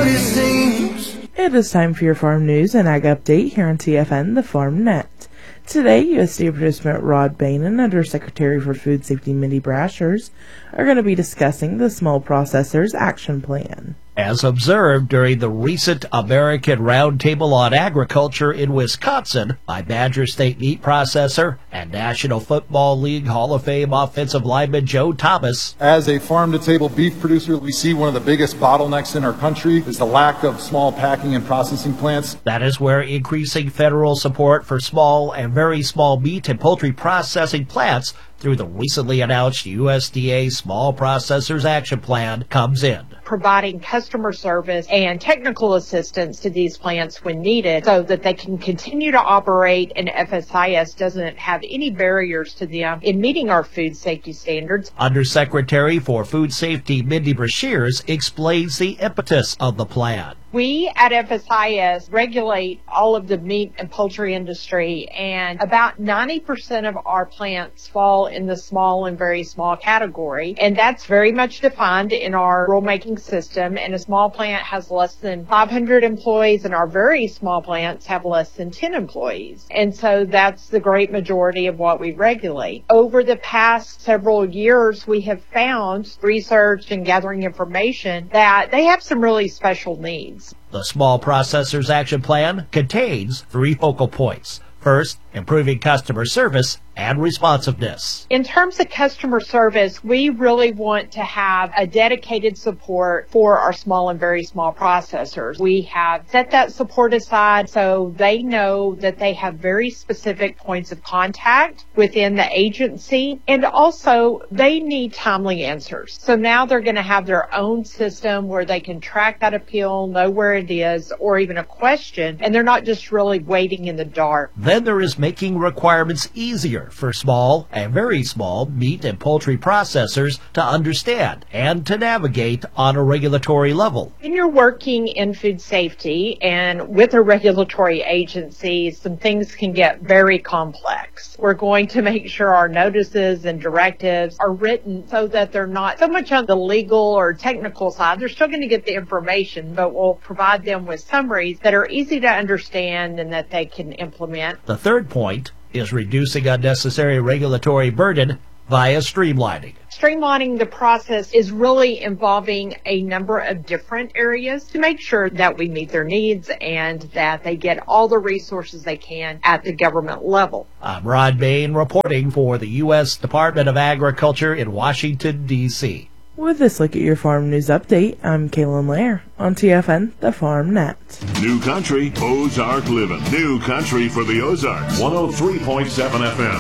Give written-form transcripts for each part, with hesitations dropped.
what it seems. It is time for your farm news and ag update here on TFN, the Farm Net. Today, USDA Producer Rod Bain and Undersecretary for Food Safety Mindy Brashers are going to be discussing the Small Processors Action Plan. As observed during the recent American Roundtable on Agriculture in Wisconsin by Badger State Meat Processor and National Football League Hall of Fame offensive lineman Joe Thomas. As a farm-to-table beef producer, we see one of the biggest bottlenecks in our country is the lack of small packing and processing plants. That is where increasing federal support for small and very small meat and poultry processing plants through the recently announced USDA Small Processors Action Plan comes in. Providing customer service and technical assistance to these plants when needed so that they can continue to operate and FSIS doesn't have any barriers to them in meeting our food safety standards. Undersecretary for Food Safety Mindy Brashers explains the impetus of the plan. We at FSIS regulate all of the meat and poultry industry, and about 90% of our plants fall in the small and very small category, and that's very much defined in our rulemaking system. And a small plant has less than 500 employees, and our very small plants have less than 10 employees. And so that's the great majority of what we regulate. Over the past several years, we have found, research and gathering information, that they have some really special needs. The Small Processors Action Plan contains 3 focal points. First, improving customer service and responsiveness. In terms of customer service, we really want to have a dedicated support for our small and very small processors. We have set that support aside so they know that they have very specific points of contact within the agency, and also they need timely answers. So now they're going to have their own system where they can track that appeal, know where it is, or even a question, and they're not just really waiting in the dark. Then there is making requirements easier for small and very small meat and poultry processors to understand and to navigate on a regulatory level. When you're working in food safety and with a regulatory agency, some things can get very complex. We're going to make sure our notices and directives are written so that they're not so much on the legal or technical side. They're still going to get the information, but we'll provide them with summaries that are easy to understand and that they can implement. The third point is reducing unnecessary regulatory burden via streamlining. Streamlining the process is really involving a number of different areas to make sure that we meet their needs and that they get all the resources they can at the government level. I'm Rod Bain reporting for the U.S. Department of Agriculture in Washington, D.C. With this look at your farm news update, I'm Kaylin Lair on TFN, the Farm Net. New Country, Ozark Living. New Country for the Ozarks. 103.7 FM,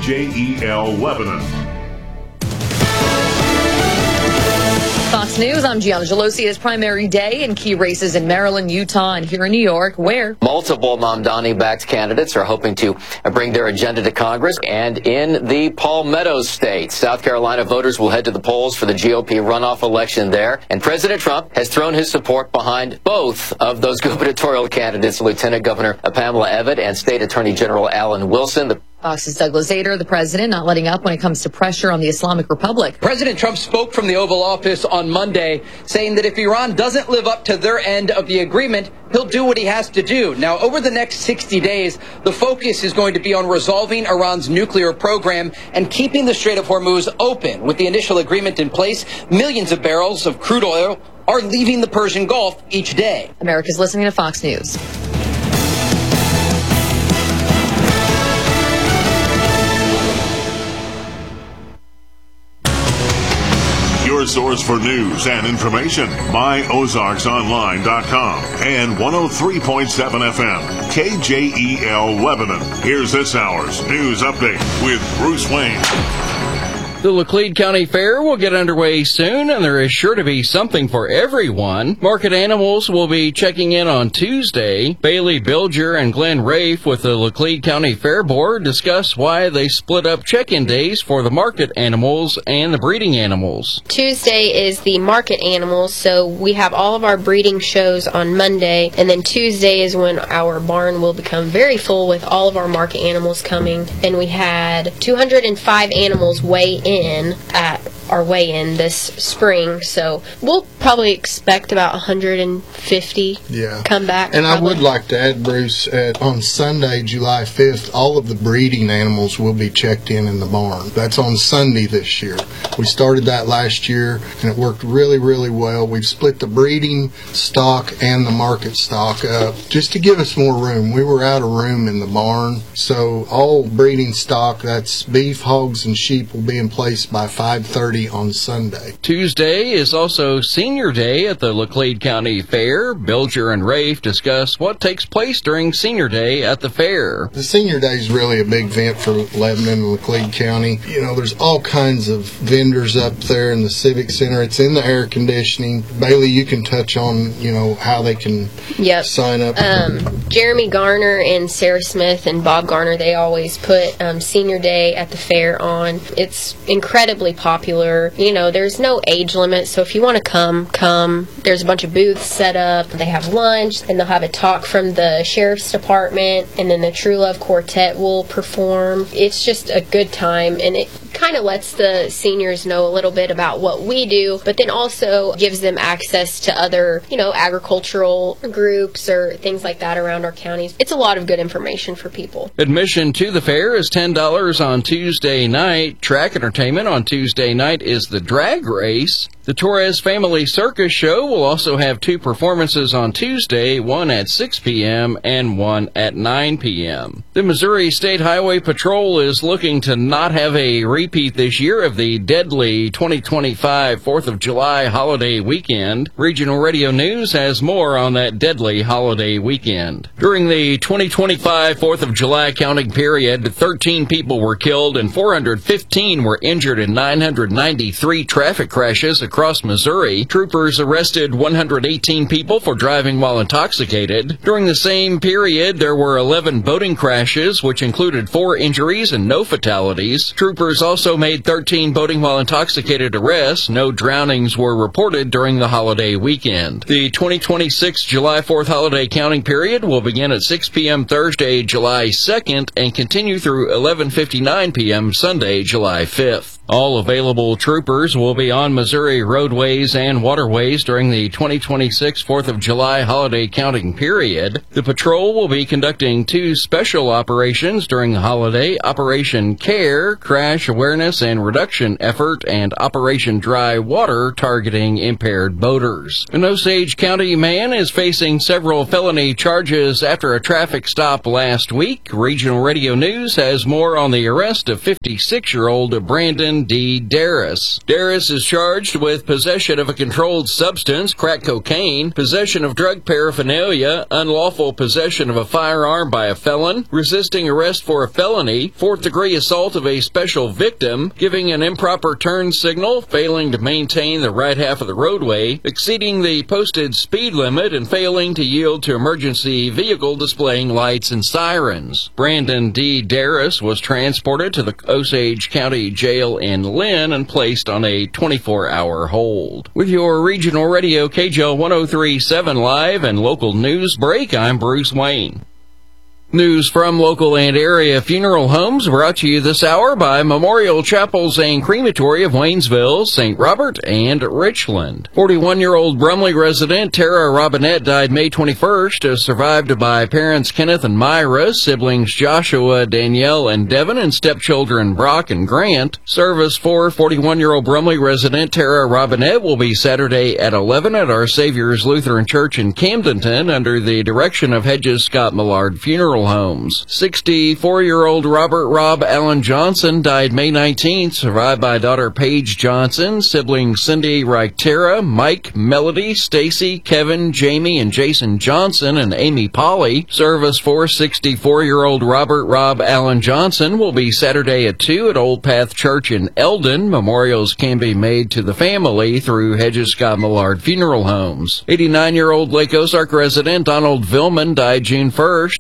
KJEL Lebanon. Fox News, I'm Gianna Gelosi. It's primary day in key races in Maryland, Utah, and here in New York, where multiple Mamdani-backed candidates are hoping to bring their agenda to Congress. And in the Palmetto State, South Carolina voters will head to the polls for the GOP runoff election there. And President Trump has thrown his support behind both of those gubernatorial candidates, Lieutenant Governor Pamela Abbott and State Attorney General Alan Wilson. Fox's Douglas Zader, the president, not letting up when it comes to pressure on the Islamic Republic. President Trump spoke from the Oval Office on Monday, saying that if Iran doesn't live up to their end of the agreement, he'll do what he has to do. Now, over the next 60 days, the focus is going to be on resolving Iran's nuclear program and keeping the Strait of Hormuz open. With the initial agreement in place, millions of barrels of crude oil are leaving the Persian Gulf each day. America's listening to Fox News. Your source for news and information. MyOzarksOnline.com and 103.7 FM, KJEL Lebanon. Here's this hour's news update with Bruce Wayne. The Laclede County Fair will get underway soon, and there is sure to be something for everyone. Market Animals will be checking in on Tuesday. Bailey Bilger and Glenn Rafe with the Laclede County Fair Board discuss why they split up check-in days for the market animals and the breeding animals. Tuesday is the market animals, so we have all of our breeding shows on Monday, and then Tuesday is when our barn will become very full with all of our market animals coming. And we had 205 animals weigh in at our weigh-in this spring, so we'll Probably expect about 150 come back. And probably. I would like to add, Bruce, on Sunday, July 5th, all of the breeding animals will be checked in the barn. That's on Sunday this year. We started that last year, and it worked really, really well. We've split the breeding stock and the market stock up just to give us more room. We were out of room in the barn, so all breeding stock, that's beef, hogs, and sheep, will be in place by 5:30 on Sunday. Tuesday is also Senior Day at the Laclede County Fair. Bilger and Rafe discuss what takes place during Senior Day at the fair. The Senior Day is really a big event for Lebanon and Laclede County. You know, there's all kinds of vendors up there in the Civic Center. It's in the air conditioning. Bailey, you can touch on, how they can sign up. Jeremy Garner and Sarah Smith and Bob Garner, they always put Senior Day at the fair on. It's incredibly popular. There's no age limit, so if you want to come. There's a bunch of booths set up. They have lunch, and they'll have a talk from the Sheriff's Department, and then the True Love Quartet will perform. It's just a good time, and it kind of lets the seniors know a little bit about what we do, but then also gives them access to other, agricultural groups or things like that around our counties. It's a lot of good information for people. Admission to the fair is $10 on Tuesday night. Track entertainment on Tuesday night is the drag race. The Torres Family Circus Show will also have 2 performances on Tuesday, one at 6 p.m. and one at 9 p.m. The Missouri State Highway Patrol is looking to not have a repeat this year of the deadly 2025 4th of July holiday weekend. Regional Radio News has more on that deadly holiday weekend. During the 2025 4th of July counting period, 13 people were killed and 415 were injured in 993 traffic crashes across Missouri. Troopers arrested 118 people for driving while intoxicated. During the same period, there were 11 boating crashes, which included 4 injuries and no fatalities. Troopers also made 13 boating while intoxicated arrests. No drownings were reported during the holiday weekend. The 2026 July 4th holiday counting period will begin at 6 p.m. Thursday, July 2nd, and continue through 11:59 p.m. Sunday, July 5th. All available troopers will be on Missouri roadways and waterways during the 2026 4th of July holiday counting period. The patrol will be conducting 2 special operations during the holiday: Operation CARE, Crash Awareness and Reduction Effort, and Operation Dry Water, targeting impaired boaters. An Osage County man is facing several felony charges after a traffic stop last week. Regional Radio News has more on the arrest of 56-year-old Brandon D. Darris. Darris is charged with possession of a controlled substance, crack cocaine, possession of drug paraphernalia, unlawful possession of a firearm by a felon, resisting arrest for a felony, 4th-degree assault of a special victim, giving an improper turn signal, failing to maintain the right half of the roadway, exceeding the posted speed limit, and failing to yield to emergency vehicle displaying lights and sirens. Brandon D. Darris was transported to the Osage County Jail in Lynn and placed on a 24-hour hold. With your regional radio KJL 103.7 live and local news break, I'm Bruce Wayne. News from local and area funeral homes brought to you this hour by Memorial Chapels and Crematory of Waynesville, St. Robert, and Richland. 41-year-old Brumley resident Tara Robinette died May 21st, survived by parents Kenneth and Myra, siblings Joshua, Danielle, and Devin, and stepchildren Brock and Grant. Service for 41-year-old Brumley resident Tara Robinette will be Saturday at 11 at Our Savior's Lutheran Church in Camdenton under the direction of Hedges Scott Millard Funeral Homes. 64-year-old Robert Rob Allen Johnson died May 19th, survived by daughter Paige Johnson, siblings Cindy Reichtera, Mike, Melody, Stacy, Kevin, Jamie, and Jason Johnson, and Amy Polly. Service for 64-year-old Robert Rob Allen Johnson will be Saturday at 2 at Old Path Church in Eldon. Memorials can be made to the family through Hedges Scott Millard Funeral Homes. 89-year-old Lake Ozark resident Donald Villman died June 1st, survived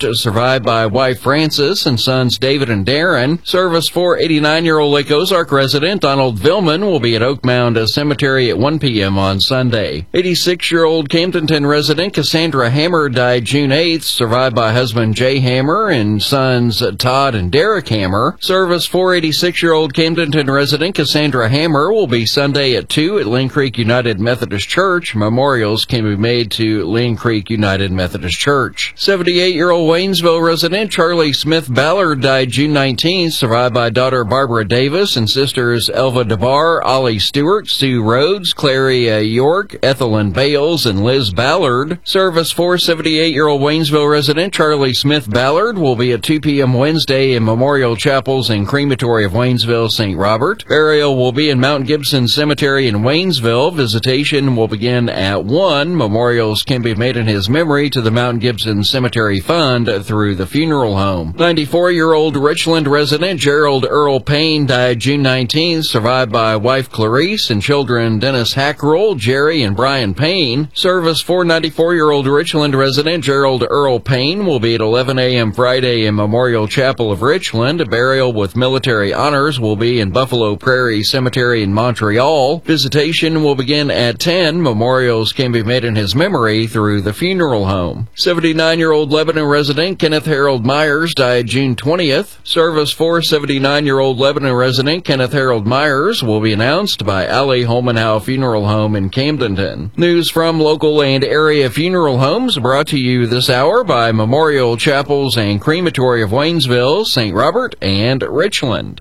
survived by wife Frances and sons David and Darren. Service for 89-year-old Lake Ozark resident Donald Villman will be at Oak Mound Cemetery at 1 p.m. on Sunday. 86-year-old Camdenton resident Cassandra Hammer died June 8th, survived by husband Jay Hammer and sons Todd and Derek Hammer. Service for 86-year-old Camdenton resident Cassandra Hammer will be Sunday at 2 at Lynn Creek United Methodist Church. Memorials can be made to Lynn Creek United Methodist Church. 78-year-old Waynesville resident Charlie Smith Ballard died June 19th, survived by daughter Barbara Davis and sisters Elva DeBar, Ollie Stewart, Sue Rhodes, Clary York, Ethelyn Bales, and Liz Ballard. Service for 78-year-old Waynesville resident Charlie Smith Ballard will be at 2 p.m. Wednesday in Memorial Chapels and Crematory of Waynesville, St. Robert. Burial will be in Mount Gibson Cemetery in Waynesville. Visitation will begin at 1. Memorials can be made in his memory to the Mount Gibson Cemetery Fund through the funeral home. 94-year-old Richland resident Gerald Earl Payne died June 19th, survived by wife Clarice and children Dennis Hackroll, Jerry, and Brian Payne. Service for 94-year-old Richland resident Gerald Earl Payne will be at 11 a.m. Friday in Memorial Chapel of Richland. A burial with military honors will be in Buffalo Prairie Cemetery in Montreal. Visitation will begin at 10. Memorials can be made in his memory through the funeral home. 79-year-old Lebanon resident Kenneth Harold Myers died June 20th. Service for 79-year-old Lebanon resident Kenneth Harold Myers will be announced by Allie Holmanhow Funeral Home in Camdenton. News from local and area funeral homes brought to you this hour by Memorial Chapels and Crematory of Waynesville, St. Robert, and Richland.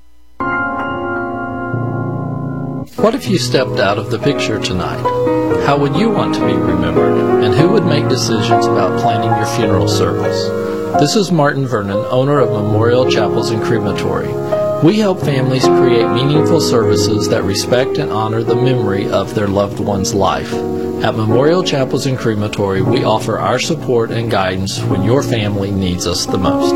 What if you stepped out of the picture tonight? How would you want to be remembered? And who would make decisions about planning your funeral service? This is Martin Vernon, owner of Memorial Chapels and Crematory. We help families create meaningful services that respect and honor the memory of their loved one's life. At Memorial Chapels and Crematory, we offer our support and guidance when your family needs us the most.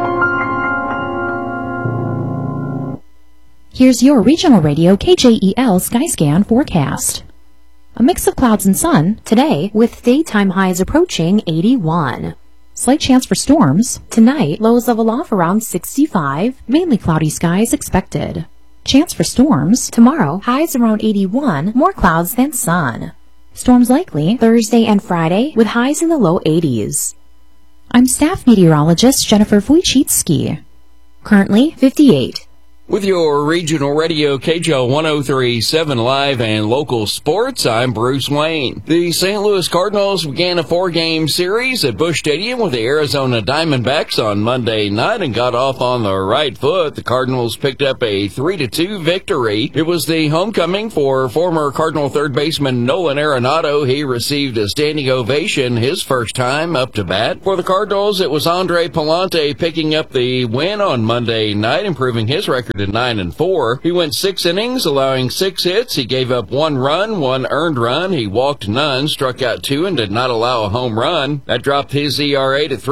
Here's your regional radio KJEL Skyscan forecast. A mix of clouds and sun today with daytime highs approaching 81. Slight chance for storms. Tonight, lows level off around 65. Mainly cloudy skies expected. Chance for storms. Tomorrow, highs around 81. More clouds than sun. Storms likely Thursday and Friday with highs in the low 80s. I'm staff meteorologist Jennifer Wojcicki. Currently 58. With your regional radio KJL 103.7 live and local sports, I'm Bruce Wayne. The St. Louis Cardinals began a 4-game series at Busch Stadium with the Arizona Diamondbacks on Monday night and got off on the right foot. The Cardinals picked up a 3-2 victory. It was the homecoming for former Cardinal third baseman Nolan Arenado. He received a standing ovation his first time up to bat. For the Cardinals, it was Andre Palante picking up the win on Monday night, improving his record to 9-4. He went 6 innings, allowing 6 hits. He gave up 1 run, 1 earned run. He walked none, struck out 2, and did not allow a home run. That dropped his ERA to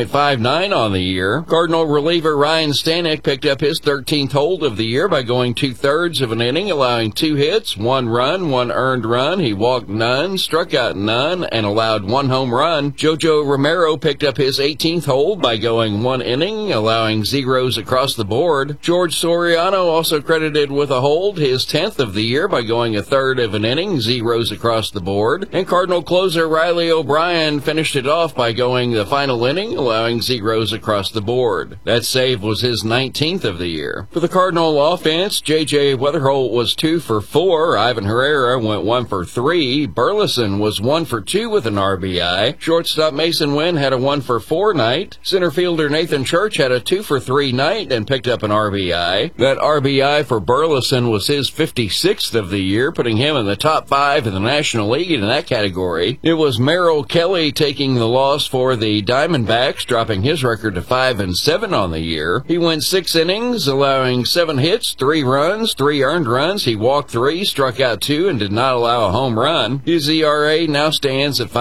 3.59 on the year. Cardinal reliever Ryan Stanek picked up his 13th hold of the year by going 2/3 of an inning, allowing 2 hits, 1 run, 1 earned run. He walked none, struck out none, and allowed 1 home run. Jojo Romero picked up his 18th hold by going 1 inning, allowing zeros across the board. George Soriano also credited with a hold, his 10th of the year, by going 1/3 of an inning, zeros across the board. And Cardinal closer Riley O'Brien finished it off by going the final inning, allowing zeros across the board. That save was his 19th of the year. For the Cardinal offense, J.J. Weatherholt was 2 for 4. Ivan Herrera went 1 for 3. Burleson was 1 for 2 with an RBI. Shortstop Mason Wynn had a 1 for 4 night. Center fielder Nathan Church had a 2 for 3 night and picked up an RBI. That RBI for Burleson was his 56th of the year, putting him in the top 5 in the National League in that category. It was Merrill Kelly taking the loss for the Diamondbacks, dropping his record to 5-7 on the year. He went 6 innings, allowing 7 hits, 3 runs, 3 earned runs. He walked 3, struck out 2, and did not allow a home run. His ERA now stands at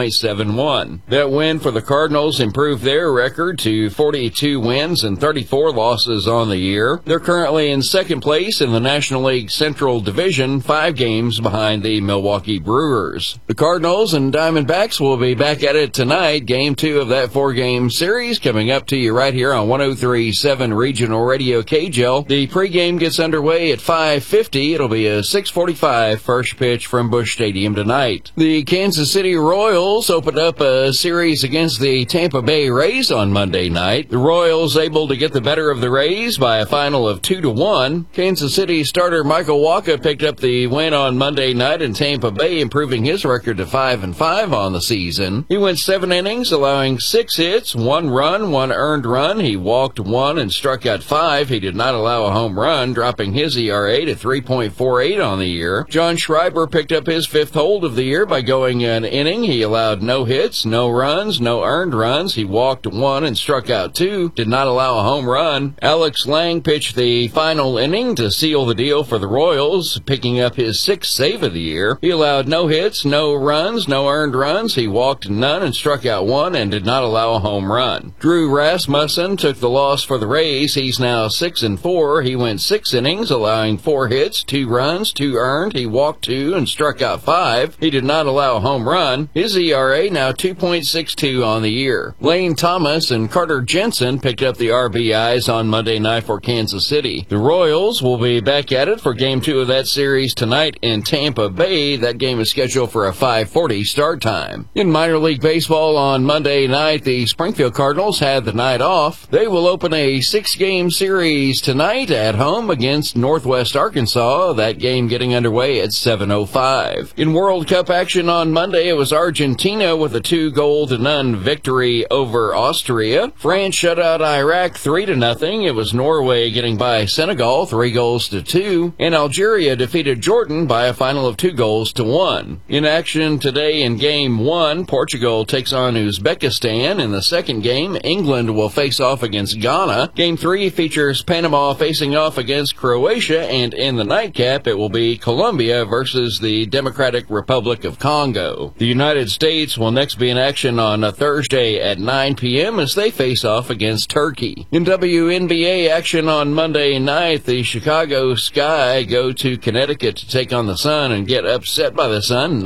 5.71. That win for the Cardinals improved their record to 42 wins and 34 losses on the year. Their They're currently in second place in the National League Central Division, 5 games behind the Milwaukee Brewers. The Cardinals and Diamondbacks will be back at it tonight. Game 2 of that 4-game series coming up to you right here on 103.7 Regional Radio KJL. The pregame gets underway at 5:50. It'll be a 6:45 first pitch from Busch Stadium tonight. The Kansas City Royals opened up a series against the Tampa Bay Rays on Monday night. The Royals able to get the better of the Rays by a final of 2-1. Kansas City starter Michael Wacha picked up the win on Monday night in Tampa Bay, improving his record to 5-5 on the season. He went 7 innings, allowing 6 hits, 1 run, 1 earned run. He walked 1 and struck out 5. He did not allow a home run, dropping his ERA to 3.48 on the year. John Schreiber picked up his 5th hold of the year by going an inning. He allowed no hits, no runs, no earned runs. He walked 1 and struck out 2, did not allow a home run. Alex Lang pitched the final inning to seal the deal for the Royals, picking up his 6th save of the year. He allowed no hits, no runs, no earned runs. He walked none and struck out 1 and did not allow a home run. Drew Rasmussen took the loss for the Rays. He's now 6-4. He went 6 innings, allowing 4 hits, 2 runs, 2 earned. He walked 2 and struck out 5. He did not allow a home run. His ERA now 2.62 on the year. Lane Thomas and Carter Jensen picked up the RBIs on Monday night for Kansas City. The Royals will be back at it for Game 2 of that series tonight in Tampa Bay. That game is scheduled for a 5:40 start time. In minor league baseball on Monday night, the Springfield Cardinals had the night off. They will open a 6-game series tonight at home against Northwest Arkansas. That game getting underway at 7:05. In World Cup action on Monday, it was Argentina with a 2-0 victory over Austria. France shut out Iraq 3-0. It was Norway getting by Senegal 3-2. And Algeria defeated Jordan by a final of 2-1. In action today in Game 1, Portugal takes on Uzbekistan. In the second game, England will face off against Ghana. Game 3 features Panama facing off against Croatia, and in the nightcap, it will be Colombia versus the Democratic Republic of Congo. The United States will next be in action on a Thursday at 9 p.m. as they face off against Turkey. In WNBA action on Monday night, the Chicago Sky go to Connecticut to take on the Sun and get upset by the Sun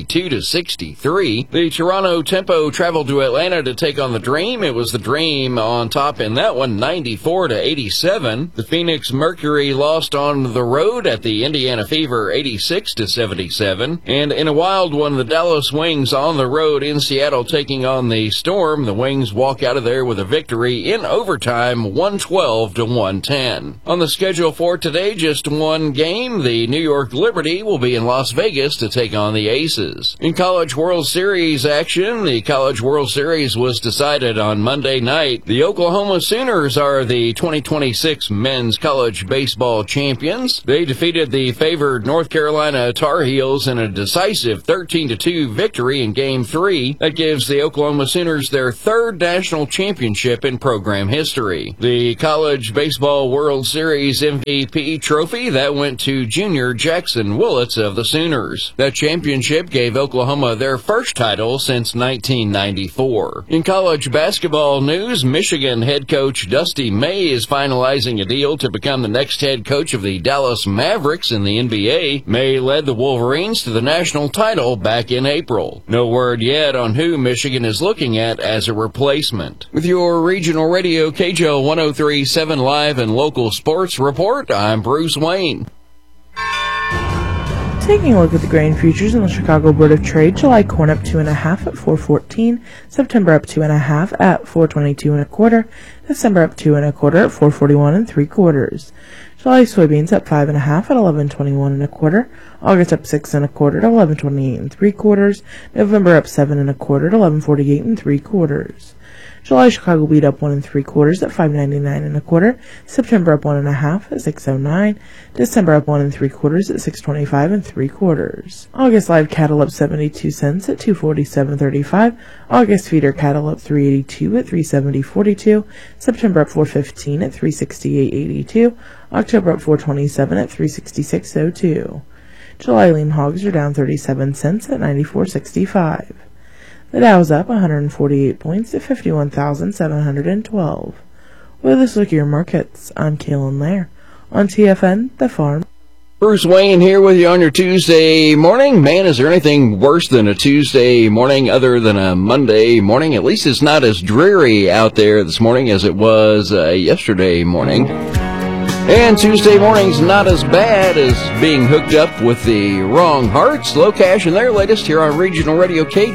92-63. The Toronto Tempo traveled to Atlanta to take on the Dream. It was the Dream on top in that one 94-87. The Phoenix Mercury lost on the road at the Indiana Fever 86-77. And in a wild one, the Dallas Wings on the road in Seattle taking on the Storm. The Wings walk out of there with a victory in overtime 112-110. On the schedule for today, just one game. The New York Liberty will be in Las Vegas to take on the Aces. In College World Series action, the College World Series was decided on Monday night. The Oklahoma Sooners are the 2026 men's college baseball champions. They defeated the favored North Carolina Tar Heels in a decisive 13-2 victory in Game 3. That gives the Oklahoma Sooners their 3rd national championship in program history. The College Baseball World Series MVP trophy, that went to junior Jackson Willits of the Sooners. That championship gave Oklahoma their first title since 1994. In college basketball news, Michigan head coach Dusty May is finalizing a deal to become the next head coach of the Dallas Mavericks in the NBA. May led the Wolverines to the national title back in April. No word yet on who Michigan is looking at as a replacement. With your regional radio KJL 103.7 live and local sports report, I'm Bruce Wayne. Taking a look at the grain futures in the Chicago Board of Trade, July corn up 2.5 at $4.14, September up 2.5 at $4.22 1/4, December up 2 1/4 at $4.41 3/4. July soybeans up 5.5 at $11.21 1/4, August up 6 1/4 at $11.28 3/4, November up 7 1/4 at $11.48 3/4. July Chicago wheat up 1 3/4 at $5.99 1/4, September up 1.5 at $6.09, December up 1 3/4 at $6.25 3/4. August live cattle up 72 cents at $247.35, August feeder cattle up 3.82 at $370.42, September up 4.15 at $368.82, October up 4.27 at $366.02. July lean hogs are down 37 cents at $94.65. The Dow's up 148 points at 51,712. With this look at your markets, I'm Kaylin Lair on TFN, The Farm. Bruce Wayne here with you on your Tuesday morning. Man, is there anything worse than a Tuesday morning other than a Monday morning? At least it's not as dreary out there this morning as it was yesterday morning. And Tuesday morning's not as bad as being hooked up with the wrong hearts. Low Cash and their latest here on Regional Radio KJ.